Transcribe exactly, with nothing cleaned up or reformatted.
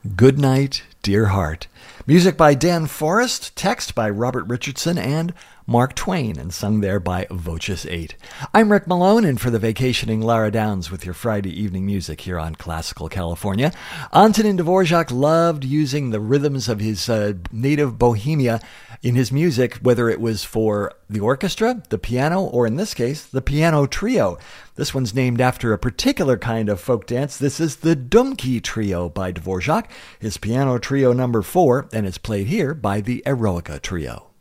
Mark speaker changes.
Speaker 1: Good Night, Dear Heart. Music by Dan Forrest, text by Robert Richardson and Mark Twain, and sung there by Voces eight. I'm Rick Malone, and for the vacationing Lara Downs with your Friday evening music here on Classical California. Antonin Dvorak loved using the rhythms of his uh, native Bohemia in his music, whether it was for the orchestra, the piano, or in this case, the piano trio. This one's named after a particular kind of folk dance. This is the Dumki Trio by Dvorak, his piano trio number four, and it's played here by the Eroica Trio.